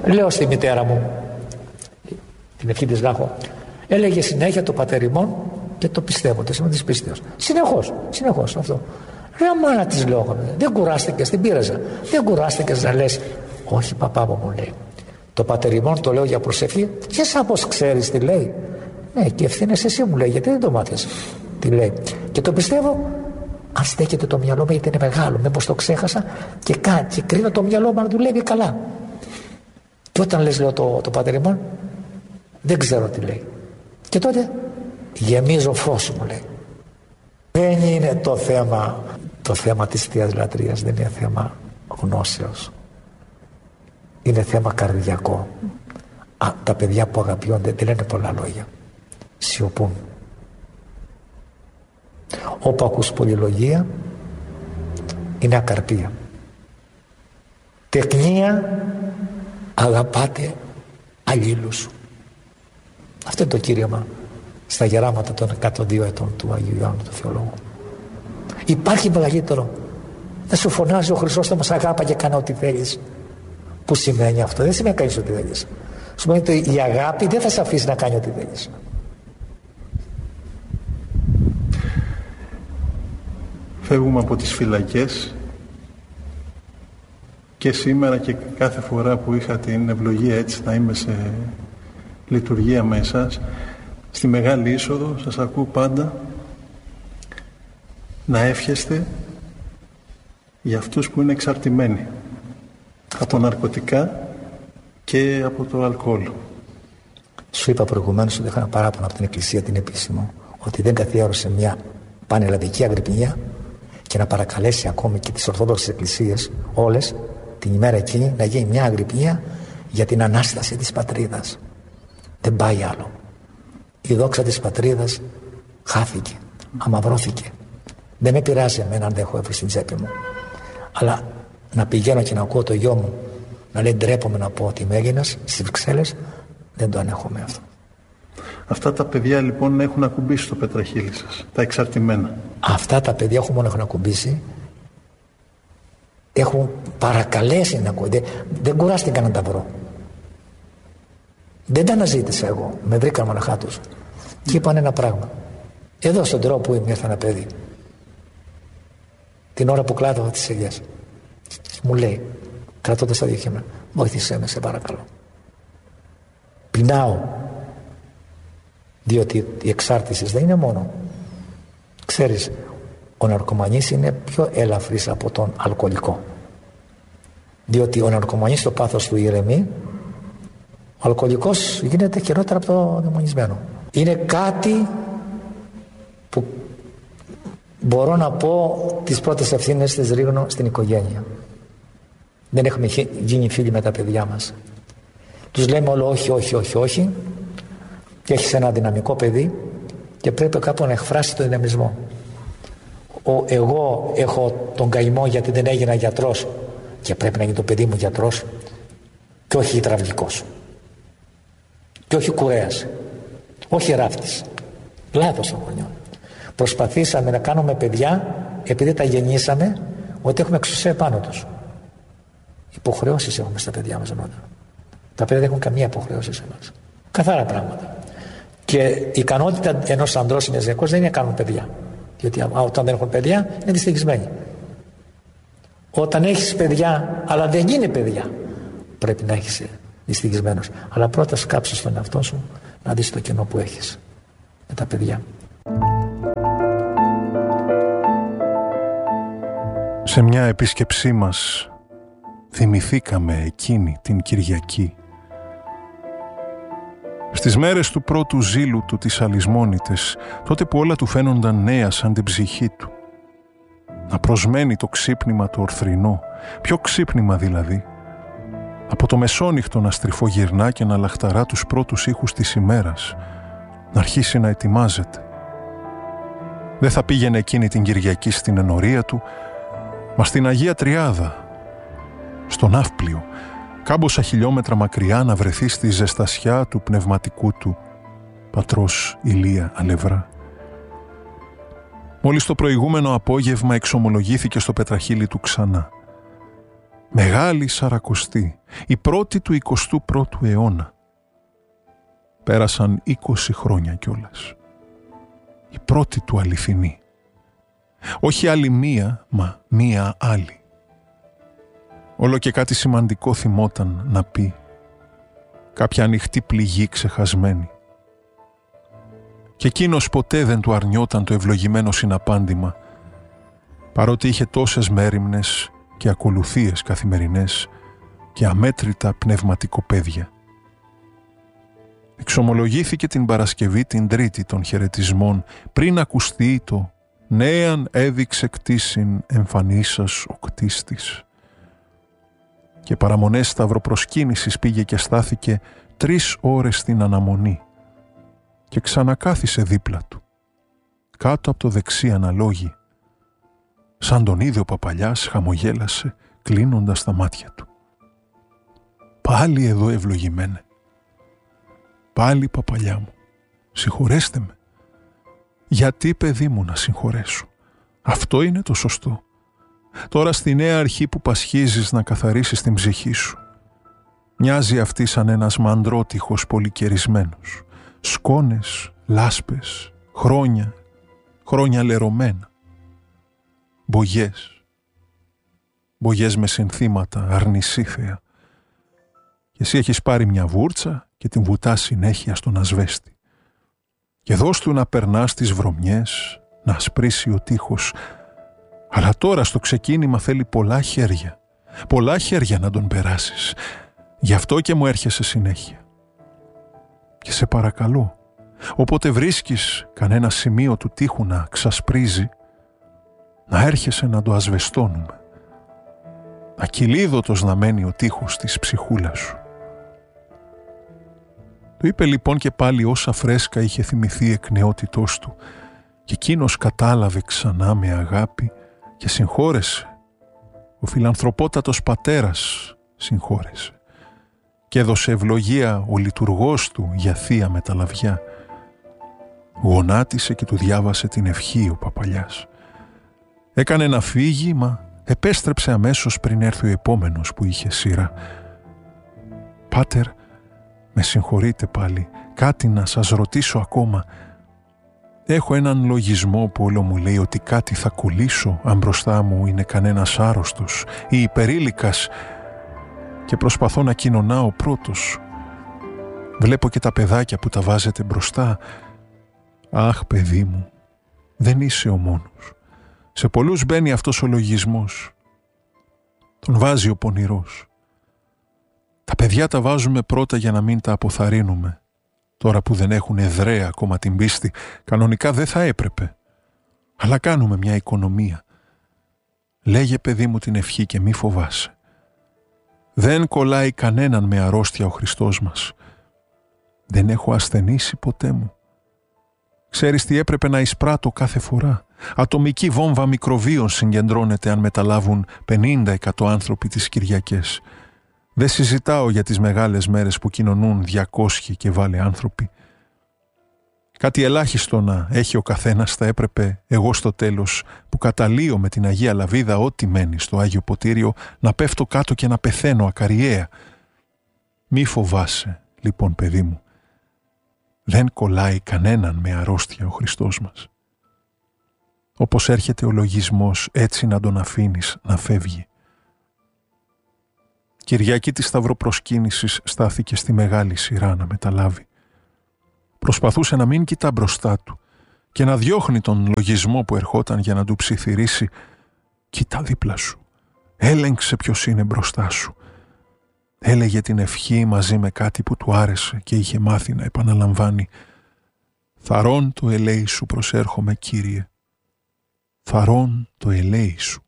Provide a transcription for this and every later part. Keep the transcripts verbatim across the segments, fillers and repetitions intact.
Λέω στη μητέρα μου, την ευχή της Λάχο, έλεγε συνέχεια το πατέρ ημών και το πιστεύω, το σήμα της πίστεως. Συνεχώς, συνεχώς αυτό. Ρε μάνα της λέω, δεν κουράστηκες, την πείραζα. Δεν κουράστηκες να λες, όχι παπά μου, μου λέει. Το πατέρ ημών το λέω για προσευχή και σαν πως ξέρεις τι λέει. Ναι, και ευθύνες εσύ μου λέει, γιατί δεν το μάθες τι λέει. Και το πιστεύω, αν στέκεται το μυαλό μου, γιατί είναι μεγάλο, μήπως το ξέχασα και κάνει, και κρίνω το μυαλό μου να δουλεύει καλά. Και όταν λες, λέω το, το πατέρ ημών, δεν ξέρω τι λέει. Και τότε γεμίζω φως, μου λέει. Δεν είναι το θέμα, το θέμα της Θείας Λατρείας, δεν είναι θέμα γνώσεως. Είναι θέμα καρδιακό. Α, τα παιδιά που αγαπιόνται δεν λένε πολλά λόγια. Σιωπούν. Όπου ακούς πολυλογία είναι ακαρπία. Τεκνία, αγαπάτε αλλήλους. Αυτό είναι το κήρυμα στα γεράματα των εκατόν δύο ετών του Αγίου Ιωάννου του Θεολόγου. Υπάρχει μεγαλύτερο? Να σου φωνάζει ο Χρυσόστομος αγάπα και κάνε ό,τι θέλεις. Που σημαίνει αυτό? Δεν σημαίνει κάνεις ό,τι θέλεις. Σημαίνει ότι η αγάπη δεν θα σε αφήσει να κάνει ό,τι θέλεις. Φεύγουμε από τις φυλακές και σήμερα και κάθε φορά που είχα την ευλογία έτσι να είμαι σε λειτουργία με εσάς, στη Μεγάλη Είσοδο σας ακούω πάντα να εύχεστε για αυτούς που είναι εξαρτημένοι από ναρκωτικά και από το αλκοόλ. Σου είπα προηγουμένως ότι είχα ένα παράπονο από την Εκκλησία την επίσημο, ότι δεν καθιέρωσε μια πανελλαδική αγρυπνία και να παρακαλέσει ακόμη και τις Ορθόδοξες Εκκλησίες όλες την ημέρα εκείνη να γίνει μια αγρυπνία για την Ανάσταση της πατρίδας. Δεν πάει άλλο. Η δόξα της πατρίδας χάθηκε, αμαυρώθηκε. Δεν με πειράζει εμένα αν δεν έχω εύρω στην τσέπη μου, αλλά να πηγαίνω και να ακούω το γιο μου να λέει ντρέπομαι να πω ότι είμαι Έλληνας στις Βρυξέλλες, δεν το ανέχομαι αυτό. Αυτά τα παιδιά λοιπόν έχουν ακουμπήσει στο πετραχύλι σας, τα εξαρτημένα. Αυτά τα παιδιά έχουν μόνο έχουν ακουμπήσει, έχουν παρακαλέσει να ακούω. Δεν, δεν κουράστηκαν να τα βρω. Δεν τα αναζήτησα εγώ. Με βρήκαν μοναχά τους. Και είπαν ένα πράγμα. Εδώ στον τρόπο που ήρθε ένα παιδί. Την ώρα που κλάδευα τις ελιές. Μου λέει, κρατώντας τα δίχτυα μου, βοήθησέ με, σε παρακαλώ. Πεινάω. Διότι η εξάρτηση δεν είναι μόνο. Ξέρεις, ο ναρκωμανής είναι πιο ελαφρύς από τον αλκοολικό. Διότι ο ναρκωμανής το πάθος του ηρεμεί, ο αλκοολικός γίνεται χειρότερα από το δαιμονισμένο. Είναι κάτι που μπορώ να πω τις πρώτες ευθύνες τις ρίχνω στην οικογένεια. Δεν έχουμε γίνει φίλοι με τα παιδιά μας. Τους λέμε όλο όχι, όχι, όχι, όχι, και έχεις ένα δυναμικό παιδί και πρέπει κάπου να εκφράσει τον δυναμισμό. Ο, εγώ έχω τον καημό γιατί δεν έγινα γιατρός και πρέπει να γίνει το παιδί μου γιατρός και όχι υδραυλικός και όχι κουρέας, όχι ράφτης. Λάθος των γονιών. Προσπαθήσαμε να κάνουμε παιδιά επειδή τα γεννήσαμε ότι έχουμε εξουσία επάνω τους. Υποχρεώσεις έχουμε στα παιδιά μας μόνο. Τα παιδιά δεν έχουν καμία υποχρεώση σε εμάς. Καθαρά πράγματα. Και η ικανότητα ενός ανδρός ή μιας γυναικός δεν είναι να κάνουν παιδιά. Γιατί όταν δεν έχουν παιδιά είναι δυστυχισμένοι. Όταν έχεις παιδιά αλλά δεν είναι παιδιά, πρέπει να έχεις δυστυχισμένος. Αλλά πρώτα σκάψε στον εαυτό σου να δεις το κενό που έχεις με τα παιδιά. Σε μια επίσκεψή μας θυμηθήκαμε εκείνη την Κυριακή, στις μέρες του πρώτου ζήλου του τις αλυσμόνητες, τότε που όλα του φαίνονταν νέα σαν την ψυχή του. Να προσμένει το ξύπνημα το ορθρινό, ποιο ξύπνημα δηλαδή, από το μεσόνυχτο να στριφογυρνά και να λαχταρά τους πρώτους ήχους της ημέρας, να αρχίσει να ετοιμάζεται. Δεν θα πήγαινε εκείνη την Κυριακή στην ενορία του, μα στην Αγία Τριάδα, στο Ναύπλιο, κάμποσα χιλιόμετρα μακριά να βρεθεί στη ζεστασιά του πνευματικού του πατρός Ηλία Αλευρά. Μόλις το προηγούμενο απόγευμα εξομολογήθηκε στο πετραχύλι του ξανά. Μεγάλη Σαρακοστή, η πρώτη του εικοστού πρώτου αιώνα. Πέρασαν είκοσι χρόνια κιόλας. Η πρώτη του αληθινή. Όχι άλλη μία, μα μία άλλη. Όλο και κάτι σημαντικό θυμόταν να πει. Κάποια ανοιχτή πληγή ξεχασμένη. Και εκείνος ποτέ δεν του αρνιόταν το ευλογημένο συναπάντημα, παρότι είχε τόσες μέριμνες και ακολουθίες καθημερινές και αμέτρητα πνευματικοπαίδια. Εξομολογήθηκε την Παρασκευή την Τρίτη των χαιρετισμών, πριν ακουστεί το «Νέαν έδειξε κτίσιν εμφανίσας ο κτίστης». Και παραμονές σταυροπροσκύνησης πήγε και στάθηκε τρεις ώρες στην αναμονή και ξανακάθισε δίπλα του, κάτω από το δεξί αναλόγι. Σαν τον είδε ο Παπαλιάς, χαμογέλασε κλείνοντας τα μάτια του. «Πάλι εδώ, ευλογημένε. Πάλι, Παπαλιά μου, συγχωρέστε με. Γιατί, παιδί μου, να συγχωρέσω? Αυτό είναι το σωστό. Τώρα στη νέα αρχή που πασχίζεις να καθαρίσεις την ψυχή σου. Μοιάζει αυτή σαν ένας μαντρότυχος πολυκαιρισμένος. Σκόνες, λάσπες, χρόνια, χρόνια λερωμένα. Μπογιές. Μπογιές με συνθήματα αρνησίθεα. Και εσύ έχεις πάρει μια βούρτσα και την βουτάς συνέχεια στον ασβέστη. Και δώσ' του να περνάς τις βρωμιές, να ασπρίσει ο τείχος. Αλλά τώρα στο ξεκίνημα θέλει πολλά χέρια. Πολλά χέρια να τον περάσεις. Γι' αυτό και μου έρχεσαι συνέχεια. Και σε παρακαλώ, όποτε βρίσκεις κανένα σημείο του τείχου να ξασπρίζει, να έρχεσαι να το ασβεστώνουμε. Ακυλίδωτος να μένει ο τείχος της ψυχούλας σου. Του είπε λοιπόν και πάλι όσα φρέσκα είχε θυμηθεί εκ νεότητός του, και εκείνος κατάλαβε ξανά με αγάπη και συγχώρεσε. Ο φιλανθρωπότατος πατέρας συγχώρεσε και έδωσε ευλογία ο λειτουργός του για θεία μεταλαβιά. Γονάτισε και του διάβασε την ευχή ο Παπαλιάς. Έκανε ένα φύγει, μα επέστρεψε αμέσως πριν έρθει ο επόμενος που είχε σειρά. «Πάτερ, με συγχωρείτε πάλι, κάτι να σας ρωτήσω ακόμα. Έχω έναν λογισμό που όλο μου λέει ότι κάτι θα κολλήσω αν μπροστά μου είναι κανένας άρρωστος ή υπερήλικας και προσπαθώ να κοινωνάω πρώτος. Βλέπω και τα παιδάκια που τα βάζετε μπροστά. Αχ, παιδί μου, δεν είσαι ο μόνος. Σε πολλούς μπαίνει αυτός ο λογισμός. Τον βάζει ο πονηρός. Τα παιδιά τα βάζουμε πρώτα για να μην τα αποθαρρύνουμε. Τώρα που δεν έχουν εδραία ακόμα την πίστη, κανονικά δεν θα έπρεπε. Αλλά κάνουμε μια οικονομία. Λέγε, παιδί μου, την ευχή και μη φοβάσαι. Δεν κολλάει κανέναν με αρρώστια ο Χριστός μας. Δεν έχω ασθενήσει ποτέ μου. Ξέρεις τι έπρεπε να εισπράττω κάθε φορά? Ατομική βόμβα μικροβίων συγκεντρώνεται αν μεταλάβουν πενήντα εκατό άνθρωποι τις Κυριακές. Δεν συζητάω για τις μεγάλες μέρες που κοινωνούν διακόσιοι και βάλε άνθρωποι. Κάτι ελάχιστο να έχει ο καθένας θα έπρεπε εγώ στο τέλος, που καταλύω με την Αγία Λαβίδα ό,τι μένει στο Άγιο Ποτήριο, να πέφτω κάτω και να πεθαίνω ακαριέα. Μη φοβάσαι, λοιπόν, παιδί μου. Δεν κολλάει κανέναν με αρρώστια ο Χριστός μας. Όπως έρχεται ο λογισμός, έτσι να τον αφήνεις να φεύγει. Κυριακή της Σταυροπροσκύνησης στάθηκε στη μεγάλη σειρά να μεταλάβει. Προσπαθούσε να μην κοιτά μπροστά του και να διώχνει τον λογισμό που ερχόταν για να του ψιθυρίσει. Κοίτα δίπλα σου. Έλεγξε ποιος είναι μπροστά σου. Έλεγε την ευχή μαζί με κάτι που του άρεσε και είχε μάθει να επαναλαμβάνει. Θαρών το ελέη σου προσέρχομαι, Κύριε. Θαρών το ελέη σου.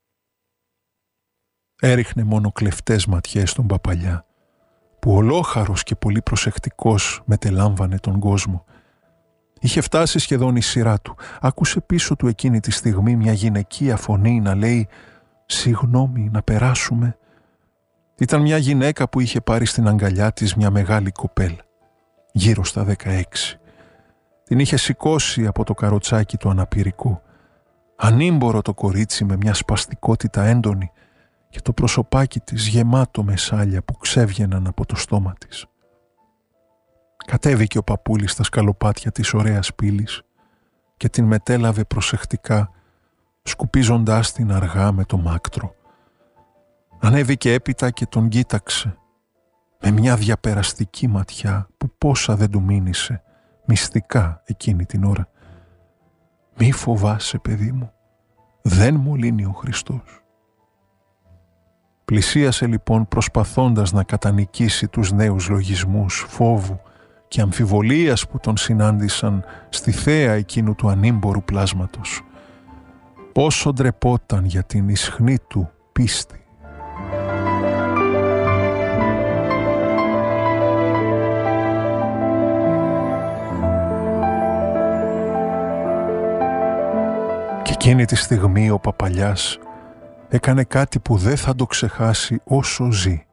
Έριχνε μόνο κλεφτές ματιές στον Παπαλιά, που ολόχαρος και πολύ προσεκτικός μετελάμβανε τον κόσμο. Είχε φτάσει σχεδόν η σειρά του. Άκουσε πίσω του εκείνη τη στιγμή μια γυναικεία φωνή να λέει «Συγγνώμη, να περάσουμε». Ήταν μια γυναίκα που είχε πάρει στην αγκαλιά της μια μεγάλη κοπέλα, γύρω στα δεκαέξι. Την είχε σηκώσει από το καροτσάκι του αναπηρικό. Ανήμπορο το κορίτσι με μια σπαστικότητα έντονη, και το προσωπάκι της γεμάτο με σάλια που ξέβγαιναν από το στόμα της. Κατέβηκε ο παππούλης στα σκαλοπάτια της ωραίας πύλης και την μετέλαβε προσεκτικά, σκουπίζοντάς την αργά με το μάκτρο. Ανέβηκε έπειτα και τον κοίταξε με μια διαπεραστική ματιά που πόσα δεν του μείνησε μυστικά εκείνη την ώρα. «Μη φοβάσαι, παιδί μου, δεν μολύνει ο Χριστός». Πλησίασε λοιπόν προσπαθώντας να κατανικήσει τους νέους λογισμούς φόβου και αμφιβολίας που τον συνάντησαν στη θέα εκείνου του ανήμπορου πλάσματος. Πόσο ντρεπόταν για την ισχνή του πίστη. Και εκείνη τη στιγμή ο παπαλιάς έκανε κάτι που δεν θα το ξεχάσει όσο ζει.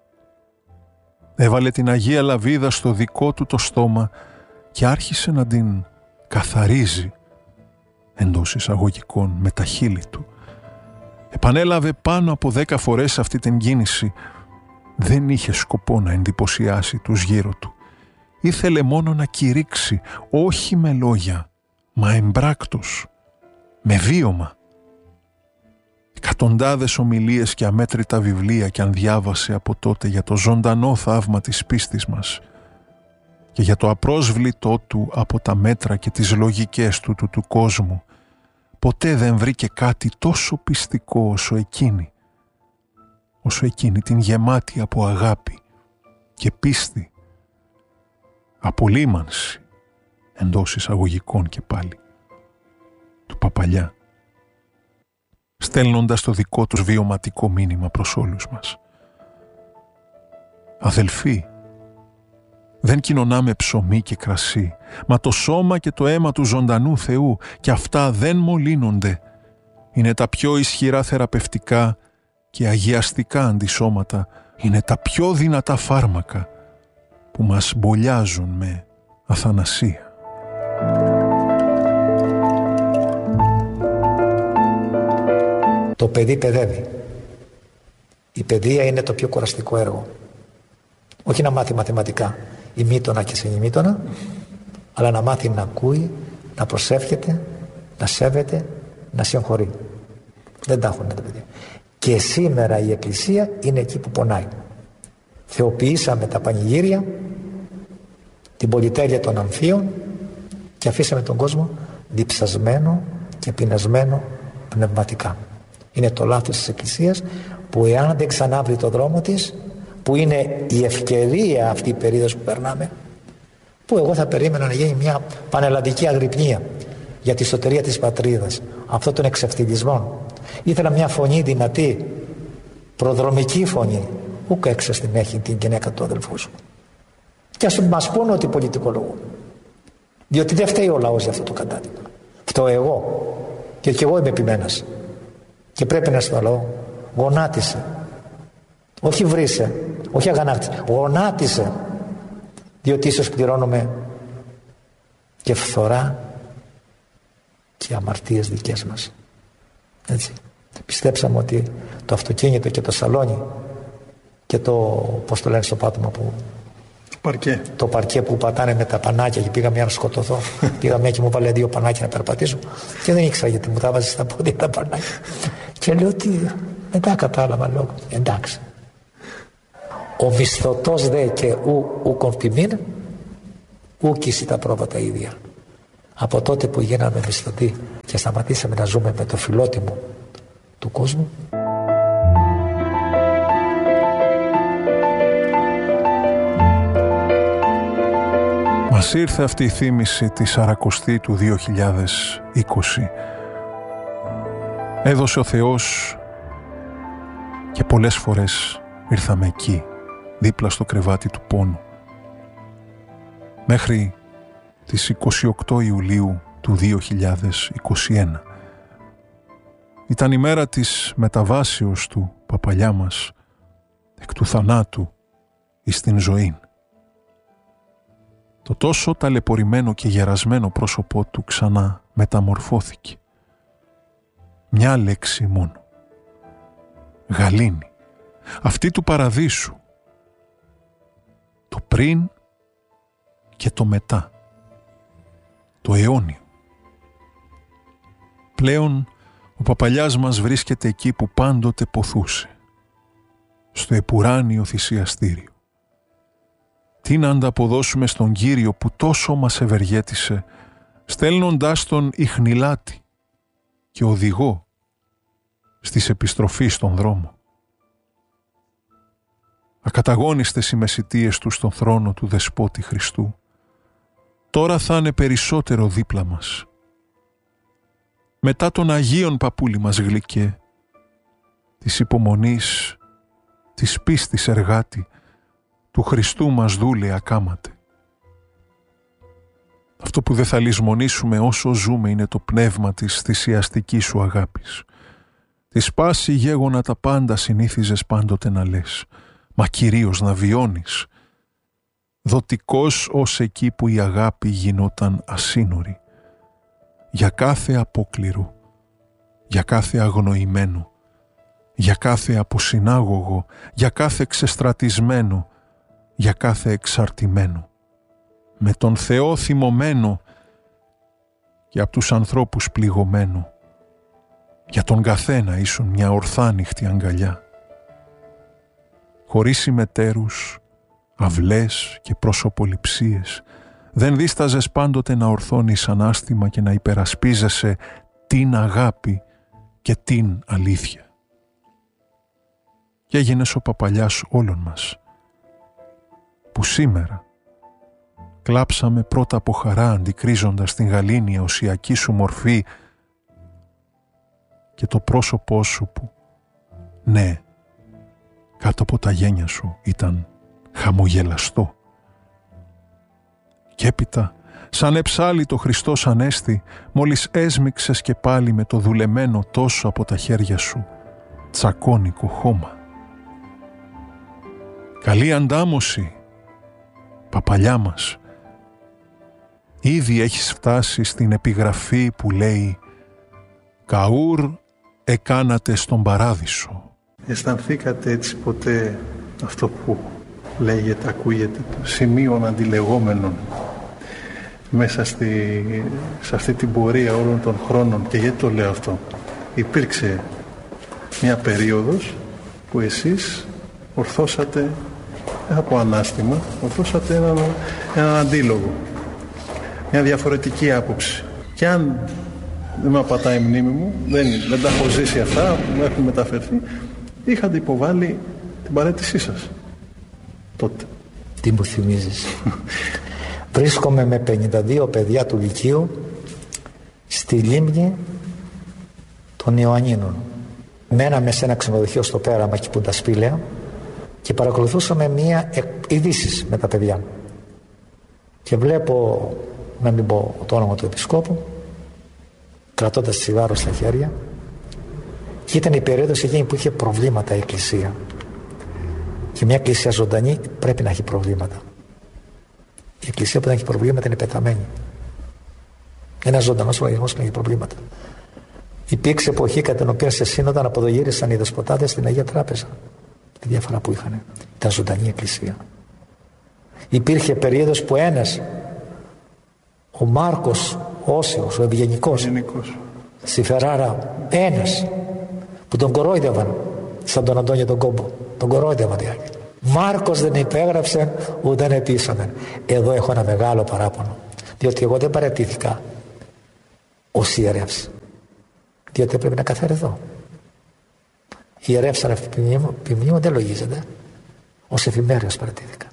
Έβαλε την Αγία Λαβίδα στο δικό του το στόμα και άρχισε να την καθαρίζει, εντός εισαγωγικών, με τα χείλη του. Επανέλαβε πάνω από δέκα φορές αυτή την κίνηση. Δεν είχε σκοπό να εντυπωσιάσει τους γύρω του. Ήθελε μόνο να κηρύξει, όχι με λόγια, μα εμπράκτος, με βίωμα. Εκατοντάδες ομιλίες και αμέτρητα βιβλία κι αν διάβασε από τότε για το ζωντανό θαύμα της πίστης μας και για το απρόσβλητό του από τα μέτρα και τις λογικές του του, του κόσμου, ποτέ δεν βρήκε κάτι τόσο πιστικό όσο εκείνη, όσο εκείνη την γεμάτη από αγάπη και πίστη, απολύμανση, εντός εισαγωγικών και πάλι, του παπαλιά, στέλνοντας το δικό τους βιωματικό μήνυμα προς όλους μας. Αδελφοί, δεν κοινωνάμε ψωμί και κρασί, μα το σώμα και το αίμα του ζωντανού Θεού, και αυτά δεν μολύνονται. Είναι τα πιο ισχυρά θεραπευτικά και αγιαστικά αντισώματα, είναι τα πιο δυνατά φάρμακα που μας μπολιάζουν με αθανασία. Το παιδί παιδεύει. Η παιδεία είναι το πιο κουραστικό έργο. Όχι να μάθει μαθηματικά ημίτονα και συνημίτονα, αλλά να μάθει να ακούει, να προσεύχεται, να σέβεται, να συγχωρεί. Δεν τα έχουν τα παιδιά. Και σήμερα η Εκκλησία είναι εκεί που πονάει. Θεοποιήσαμε τα πανηγύρια, την πολυτέλεια των αμφίων και αφήσαμε τον κόσμο διψασμένο και πεινασμένο πνευματικά. Είναι το λάθος της Εκκλησίας, που εάν δεν ξανάβρει το δρόμο της, που είναι η ευκαιρία αυτή η περίοδος που περνάμε, που εγώ θα περίμενα να γίνει μια πανελλαδική αγρυπνία για τη σωτηρία της πατρίδας, αυτών των εξευθυλισμών. Ήθελα μια φωνή δυνατή, προδρομική φωνή. Ούκ έξω την έχει την γυναίκα του αδελφού σου. Και ας μας πούνε ότι πολιτικολογούν. Διότι δεν φταίει ο λαός για αυτό το κατάδειγμα. Φταίω εγώ. Και και εγώ είμαι επιμένας. Και πρέπει να στο λαό, γονάτισε. Όχι βρίσε, όχι αγανάκτησε. Γονάτισε. Διότι ίσως πληρώνουμε και φθορά και αμαρτίες δικές μας. Έτσι. Πιστέψαμε ότι το αυτοκίνητο και το σαλόνι και το, πώς το λένε στο πάτωμα που... Το παρκέ. Το παρκέ που πατάνε με τα πανάκια, και πήγα μια να σκοτωθώ. Πήγα μια και μου βάλε δύο πανάκια να περπατήσω και δεν ήξερα γιατί μου τα βάζει στα πόδια τα πανάκια. Και λέω ότι μετά κατάλαβα, λέω εντάξει. Ο μισθωτός δε και ου, ου κομπιμήν, ου κοίσει τα πρόβατα ίδια. Από τότε που γίναμε μισθωτοί και σταματήσαμε να ζούμε με το φιλότιμο του κόσμου, μας ήρθε αυτή η θύμηση τη σαρακοστή του δύο χιλιάδες είκοσι. Έδωσε ο Θεός και πολλές φορές ήρθαμε εκεί, δίπλα στο κρεβάτι του πόνου. Μέχρι τις είκοσι οκτώ Ιουλίου του δύο χιλιάδες είκοσι ένα. Ήταν η μέρα της μεταβάσεως του παπαλιά μας εκ του θανάτου εις την ζωή. Το τόσο ταλαιπωρημένο και γερασμένο πρόσωπό του ξανά μεταμορφώθηκε. Μια λέξη μόνο. γαλήνη, αυτή του παραδείσου, το πριν και το μετά, το αιώνιο. Πλέον ο παπαλιάς μας βρίσκεται εκεί που πάντοτε ποθούσε, στο επουράνιο θυσιαστήριο. Τι να ανταποδώσουμε στον Κύριο που τόσο μας ευεργέτησε, στέλνοντάς τον ιχνηλάτη και οδηγό στις επιστροφές στον δρόμο. Ακαταγώνιστες οι μεσητείες του στον θρόνο του Δεσπότη Χριστού, τώρα θα είναι περισσότερο δίπλα μας. Μετά τον Αγίον παππούλη μας γλυκέ, της υπομονής, της πίστης εργάτη, του Χριστού μας δούλε ακάματε. Αυτό που δεν θα λησμονήσουμε όσο ζούμε είναι το πνεύμα της θυσιαστικής σου αγάπης. Τη σπάση γέγονα τα πάντα συνήθιζες πάντοτε να λες, μα κυρίως να βιώνεις, δοτικός ως εκεί που η αγάπη γινόταν ασύνορη, για κάθε απόκληρο, για κάθε αγνοημένο, για κάθε αποσυνάγωγο, για κάθε ξεστρατισμένο, για κάθε εξαρτημένο, με τον Θεό θυμωμένο και απ' τους ανθρώπους πληγωμένο, για τον καθένα ήσουν μια ορθάνυχτη αγκαλιά. Χωρίς συμμετέρους, αυλές και προσωποληψίες, δεν δίσταζες πάντοτε να ορθώνεις ανάστημα και να υπερασπίζεσαι την αγάπη και την αλήθεια. Και έγινες ο παπαλιάς όλων μας, που σήμερα κλάψαμε πρώτα από χαρά αντικρίζοντας την γαλήνια οσιακή σου μορφή και το πρόσωπό σου που, ναι, κάτω από τα γένια σου ήταν χαμογελαστό. Κι έπειτα, σαν εψάλιτο Χριστός Ανέστη, μόλις έσμιξες και πάλι με το δουλεμένο τόσο από τα χέρια σου τσακώνικο χώμα. Καλή αντάμωση, παπαλιά μας. Ήδη έχεις φτάσει στην επιγραφή που λέει «Καούρ εκάνατε στον παράδεισο». Αισθανθήκατε έτσι ποτέ αυτό που λέγεται, ακούγεται, το σημείων αντιλεγόμενων μέσα στη, σε αυτή την πορεία όλων των χρόνων? Και γιατί το λέω αυτό? Υπήρξε μια περίοδος που εσείς ορθώσατε από ανάστημα, ορθώσατε έναν, έναν αντίλογο, μια διαφορετική άποψη. Και αν δεν με απατάει η μνήμη μου, δεν, δεν τα έχω ζήσει αυτά, μου έχουν μεταφερθεί, είχατε υποβάλει την παραίτησή σας τότε. Τι μου θυμίζεις? Βρίσκομαι με πενήντα δύο παιδιά του Λυκείου στη λίμνη των Ιωαννίνων. Μέναμε σε ένα ξενοδοχείο στο πέραμα εκεί που τα σπήλαια και παρακολουθούσαμε μία ειδήσεις με τα παιδιά. Και βλέπω, να μην πω το όνομα του επισκόπου, κρατώντας τσιγάρο στα χέρια, και ήταν η περίοδος εκείνη που είχε προβλήματα η εκκλησία. Και μια εκκλησία ζωντανή πρέπει να έχει προβλήματα. Η εκκλησία που δεν έχει προβλήματα είναι πεθαμένη. Ένα ζωντανός οργανισμός που έχει προβλήματα. Υπήρξε εποχή κατά την οποία σε σύνοδα αποδογύρισαν οι δεσποτάδες στην Αγία Τράπεζα. Τη διαφορά που είχαν. Ήταν ζωντανή εκκλησία. Υπήρχε περίοδος που ένας, ο Μάρκος Όσιος, ο Ευγενικός, στη Φεράρα, ένας που τον κορόιδευαν σαν τον Αντώνιο τον Κόμπο. Τον κορόιδευαν οι άλλοι. Μάρκος δεν υπέγραψε ούτε δεν επίσανε. Εδώ έχω ένα μεγάλο παράπονο, διότι εγώ δεν παραιτήθηκα ως ιερεύς, διότι πρέπει να καθαρεθώ. Οι ιερεύς σαν αυτή τη μνήμη δεν λογίζεται. Ως εφημέριος παραιτήθηκα.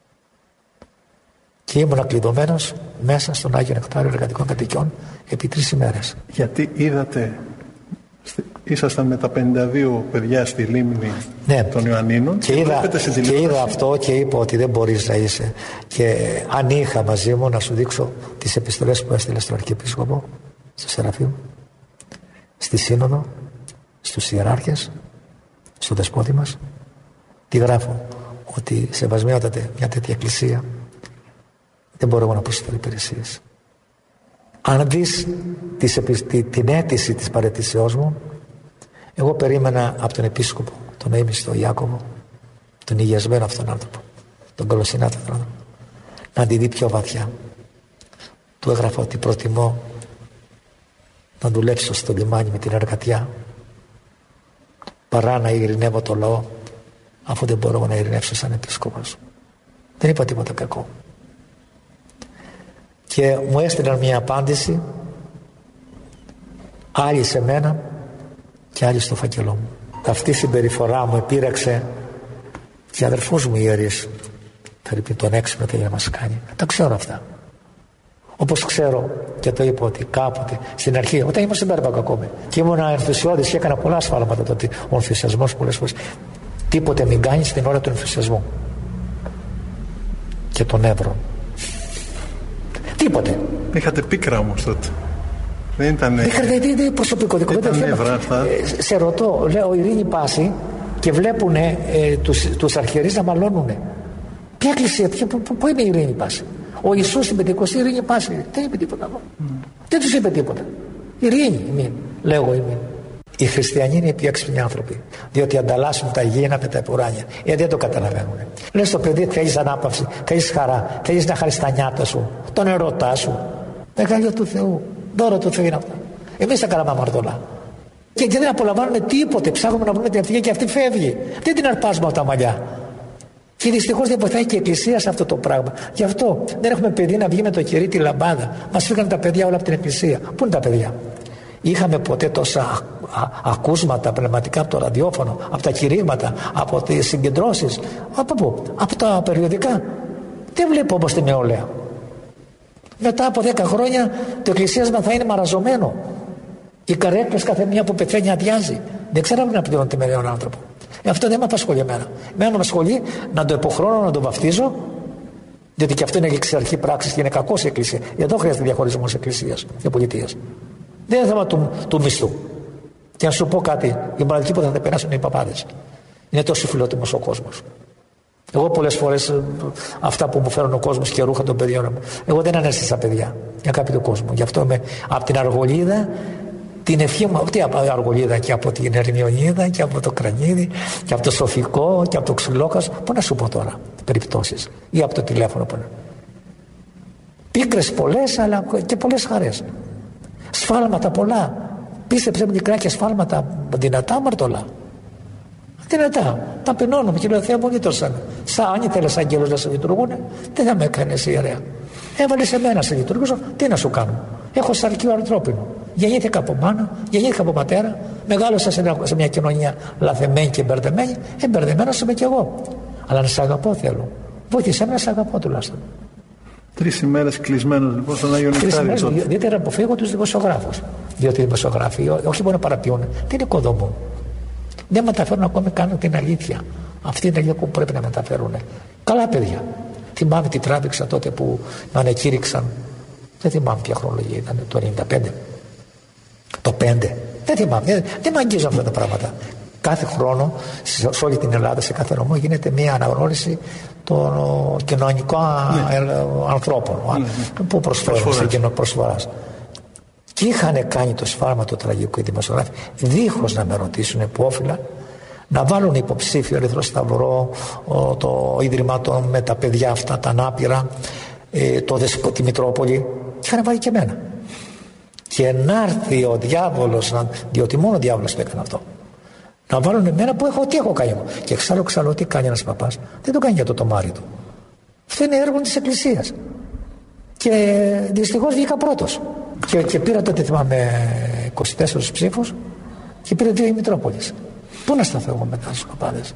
Και ήμουν κλειδωμένος μέσα στον Άγιο Νεκτάριο Εργατικών Κατοικιών επί τρεις ημέρες. Γιατί είδατε, ήσασταν με τα πενήντα δύο παιδιά στη λίμνη, ναι, των Ιωαννίνων και, και, είδα, και είδα αυτό και είπα ότι δεν μπορείς να είσαι. Και αν είχα μαζί μου να σου δείξω τις επιστολές που έστειλε στον Αρχιεπίσκοπο, στο Σεραφείμ, στη Σύνοδο, στους ιεράρχες, στο Δεσπότη μας, τι γράφω? Ότι σεβασμιότατε μια τέτοια εκκλησία δεν μπορώ εγώ να προσφέρω υπηρεσίες. Αν δεις την αίτηση της παραιτήσεώς μου, Εγώ περίμενα από τον επίσκοπο, τον αείμνηστο Ιάκωβο, τον υγιασμένο αυτόν άνθρωπο, τον κολοσσινάτο άνθρωπο, να τη δει πιο βαθιά. Του έγραφα ότι προτιμώ να δουλέψω στο λιμάνι με την εργατιά παρά να ειρηνεύω το λαό, αφού δεν μπορώ να ειρηνεύσω σαν επίσκοπος. Δεν είπα τίποτα κακό. Και μου έστειλαν μια απάντηση, άλλη σε μένα και άλλη στο φάκελό μου. Αυτή η συμπεριφορά μου επήραξε και αδερφούς μου ιερείς, περίπου τον έξυπνο θέλει να μας κάνει. Τα ξέρω αυτά. Όπως ξέρω και το είπα ότι κάποτε στην αρχή, όταν ήμουν στην Πέρβακα ακόμη και ήμουν ενθουσιώδης και έκανα πολλά ασφάλματα τότε, ο ενθουσιασμός πολλές φορές τίποτε μην κάνει στην ώρα του ενθουσιασμού και των εύρων. Τίποτε. Είχατε πίκρα όμως τότε. Δεν ήταν. Είχατε προσωπικό δικό. Σε ρωτώ, λέω Ειρήνη Πάση και βλέπουν ε, τους, τους αρχιερείς να μαλώνουνε. Ποια εκκλησία, πού είναι η Ειρήνη Πάση? Ο Ιησούς στην Πεντηκοστή Ειρήνη Πάση. Δεν είπε τίποτα ακόμα. Mm. Δεν τους είπε τίποτα. Ειρήνη ημίν, λέω εγώ ημίν. Οι χριστιανοί είναι οι πιο έξυπνοι άνθρωποι, διότι ανταλλάσσουν τα υγιεινά με τα επουράνια. Γιατί δεν το καταλαβαίνουν. Λες στο παιδί, θέλεις ανάπαυση, θέλεις χαρά, θέλεις να χαρείς τα νιάτα σου, τον ερωτά σου. Μεγαλείο του Θεού, δώρο του Θεού είναι αυτά. Εμείς τα κάναμε αμαρτωλά. Και, και δεν απολαμβάνουμε τίποτε. Ψάχνουμε να βρούμε την ευτυχία και αυτή φεύγει. Δεν την αρπάζουμε από τα μαλλιά. Και δυστυχώς δεν βοηθάει και η Εκκλησία σε αυτό το πράγμα. Γι' αυτό δεν έχουμε παιδί να βγει με το κερί τη λαμπάδα. Μας φύγανε τα παιδιά όλα από την Εκκλησία. Πού είναι τα παιδιά? Είχαμε ποτέ τόσα α, α, ακούσματα πνευματικά από το ραδιόφωνο, από τα κηρύγματα, από τις συγκεντρώσεις? Από πού? Από τα περιοδικά. Δεν βλέπω όμως την νεολαία. Μετά από δέκα χρόνια το εκκλησίασμα θα είναι μαραζωμένο. Οι καρέκλες κάθε μία που πεθαίνει αδειάζει. Δεν ξέραμε να πληρώνει με έναν άνθρωπο. Ε, αυτό δεν με απασχολεί εμένα. Εμένα με απασχολεί να το υποχρώνω, να το βαφτίζω, διότι και αυτό είναι ληξιαρχή πράξη και είναι κακός η Εκκλησία. Εδώ χρειάζεται διαχωρισμός Εκκλησίας και πολιτείας. Δεν είναι θέμα του, του μισθού. Και να σου πω κάτι, η μοναδική που θα τα περάσουν είναι οι παπάδες. Είναι τόσο φιλότιμος ο κόσμος. Εγώ πολλές φορές αυτά που μου φέρουν ο κόσμος και ρούχα των παιδιών μου, εγώ δεν ανέστησα παιδιά για κάποιο κόσμο. Γι' αυτό είμαι από την Αργολίδα, την ευχή μου, όχι από την Αργολίδα, και από την Ερμιονίδα και από το Κρανίδι και από το Σοφικό και από το Ξυλόκας. Πού να σου πω τώρα περιπτώσεις, ή από το τηλέφωνο που είναι. Πίκρες πολλές, αλλά και πολλές χαρές. Σφάλματα πολλά. Πίστεψε με μικρά και σφάλματα δυνατά αμαρτωλά. Δυνατά. Ταπεινώνομαι και λέω Θεέ μου λύτωσαν. Σαν αν ήθελες αγγέλους να σε λειτουργούνε, δεν θα με έκανες ιερέα. Έβαλες εμένα να σε λειτουργήσω, τι να σου κάνω? Έχω σαρκείο ανθρώπινο. Γεννήθηκα από μάνα, γεννήθηκα από πατέρα, μεγάλωσα σε μια, σε μια κοινωνία λαθεμένη και μπερδεμένη, εμπερδεμένος είμαι κι εγώ. Αλλά να σε αγαπώ θέλω. Βοήθησέ με να σε αγαπώ τουλάχιστον. Τρεις ημέρες κλεισμένος λοιπόν στον Άγιο Νεκτάριο. Ιδιαίτερα αποφύγω τους δημοσιογράφους. Διότι οι δημοσιογράφοι όχι μόνο παραποιούν, δεν οικοδομούν. Δεν μεταφέρουν ακόμη καν την αλήθεια. Αυτή είναι η αλήθεια που πρέπει να μεταφέρουν. Καλά παιδιά. Θυμάμαι τι τράβηξα τότε που με ανεκήρυξαν. Δεν θυμάμαι ποια χρονολογία ήταν, το ενενήντα πέντε. Το πέντε. Δεν θυμάμαι. Δεν, δεν με αγγίζουν αυτά τα πράγματα. Κάθε χρόνο σε όλη την Ελλάδα, σε κάθε νομό γίνεται μια αναγνώριση των κοινωνικών ναι. ανθρώπων ναι. που προσφέρουν σε κοινό προσφοράς. Και είχαν κάνει το σφάλμα το τραγικό οι δημοσιογράφοι, δίχως να με ρωτήσουν υπόφυλλα, να βάλουν υποψήφιο Ερυθρό Σταυρό, το Ίδρυμα των, με τα παιδιά αυτά, τα ανάπηρα, το Δεσπο, τη Μητρόπολη. Και είχαν βάλει και εμένα. Και να έρθει ο διάβολος, διότι μόνο ο διάβολος το έκανε αυτό, να βάλουν εμένα που έχω, τι έχω κάνει εγώ. Και εξάλλου, εξάλλου, τι κάνει ένας παπάς? Δεν το κάνει για το τομάρι του. Αυτό είναι έργο της Εκκλησίας. Και δυστυχώς βγήκα πρώτος. Και, και πήρα τότε, θυμάμαι, είκοσι τέσσερις ψήφους και πήρα δύο η Μητρόπολης. Πού να σταθώ εγώ μετά στους παπάδες?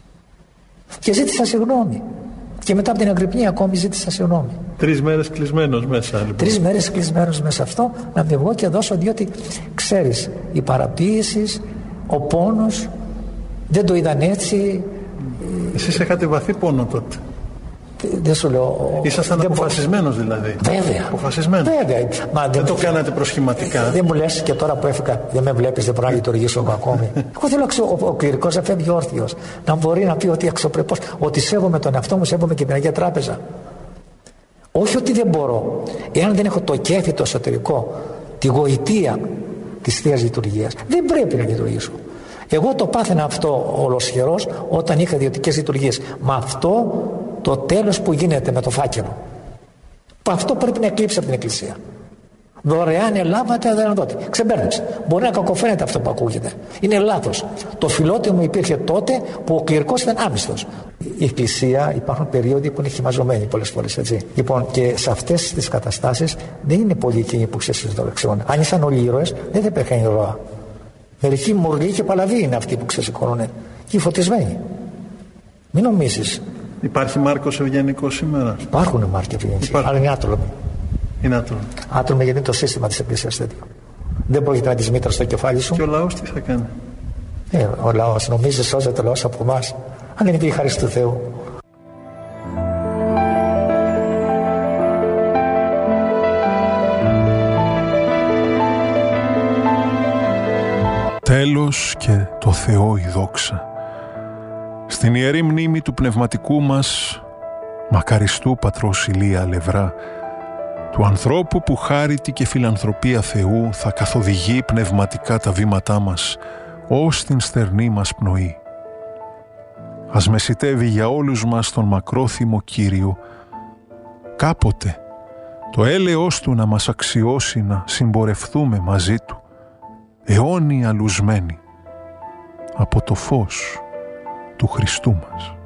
Και ζήτησα συγγνώμη. Και μετά από την Αγρυπνή ακόμη ζήτησα συγγνώμη. Τρεις μέρες κλεισμένος μέσα λοιπόν. Τρεις μέρες κλεισμένος μέσα αυτό, να με βγω και δώσω, διότι ξέρεις, η παραποίηση, ο πόνος, δεν το είδαν έτσι. Εσείς είχατε βαθύ πόνο τότε. Δεν σου λέω. Ήσασταν αποφασισμένος δεν... δηλαδή. Βέβαια. Αποφασισμένος. Βέβαια. Μα δεν, δεν το κάνατε προσχηματικά. Δεν μου λες και τώρα που έφυγα, δεν με βλέπεις, δεν μπορώ να λειτουργήσω εγώ ακόμη. Εγώ θέλω ο, ο κληρικός να φεύγει όρθιος. Να μπορεί να πει ότι αξιοπρεπώς, ότι σέβομαι τον εαυτό μου, σέβομαι και την Αγία Τράπεζα. Όχι ότι δεν μπορώ. Εάν δεν έχω το κέφι το εσωτερικό, τη γοητεία της Θείας Λειτουργίας, δεν πρέπει να λειτουργήσω. Εγώ το πάθαινα αυτό ολοσχερός όταν είχα ιδιωτικές λειτουργίες. Με αυτό το τέλος που γίνεται με το φάκελο. Αυτό πρέπει να εκλείψει από την Εκκλησία. Δωρεάν ελάβατε, δεν δότε. Ξεμπέρδεψε. Μπορεί να κακοφαίνεται αυτό που ακούγεται. Είναι λάθος. Το φιλότιμο υπήρχε τότε που ο κληρικός ήταν άμυστος. Η Εκκλησία, υπάρχουν περίοδοι που είναι χυμαζωμένοι πολλές φορές, έτσι. Λοιπόν, και σε αυτές τις καταστάσεις δεν είναι πολλοί εκείνοι που ξεσηκώνουν. Αν ήσαν όλοι ήρωες, δεν θα υπήρχαν ηρωά. Μερικοί μουργοί και παλαβοί είναι αυτοί που ξεσηκώνουν. Και οι φωτισμένοι. Μην νομίζεις. Υπάρχει Μάρκος Ευγενικός σήμερα? Υπάρχουν Μάρκοι Ευγενικοί, αλλά είναι άτολμοι. Είναι άτολμοι. Άτολμοι γιατί είναι το σύστημα της Εκκλησίας τέτοιο. Δεν πρόκειται να τη μήτρα στο κεφάλι σου. Και ο λαός τι θα κάνει? Ε, ο λαός, νομίζει σώζεται ο λαός από εμάς? Αν δεν υπήρχε χάρη του Θεού. Τέλος και το Θεό η δόξα. Στην ιερή μνήμη του πνευματικού μας μακαριστού πατρός Ηλία Λευρά, του ανθρώπου που χάρητη και φιλανθρωπία Θεού θα καθοδηγεί πνευματικά τα βήματά μας ως την στερνή μας πνοή. Ας μεσιτεύει για όλους μας τον μακρόθυμο Κύριο, κάποτε το έλεος του να μας αξιώσει να συμπορευθούμε μαζί του, αιώνια λουσμένοι από το φως του Χριστού μας.